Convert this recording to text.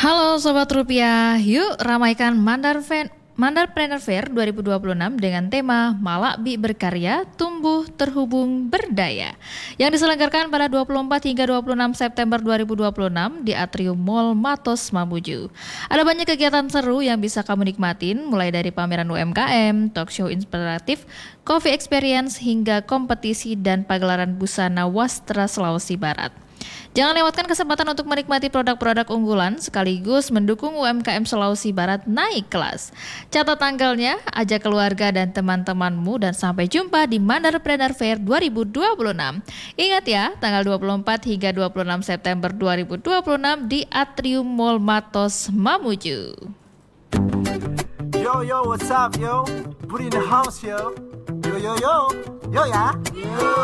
Halo Sobat Rupiah, yuk ramaikan Mandarpreneur Fair 2026 dengan tema Malakbi Berkarya, Tumbuh Terhubung Berdaya yang diselenggarakan pada 24 hingga 26 September 2026 di Atrium Mall Matos Mamuju. Ada banyak kegiatan seru yang bisa kamu nikmatin, mulai dari pameran UMKM, talk show inspiratif, coffee experience, hingga kompetisi dan pagelaran busana wastra Sulawesi Barat. Jangan lewatkan kesempatan untuk menikmati produk-produk unggulan sekaligus mendukung UMKM Sulawesi Barat naik kelas. Catat tanggalnya, ajak keluarga dan teman-temanmu dan sampai jumpa di Mandarpreneur Fair 2026. Ingat ya, tanggal 24 hingga 26 September 2026 di Atrium Mall Matos Mamuju. Yo, what's up, yo? Put in the house, yo. Yo, yo ya. Yo.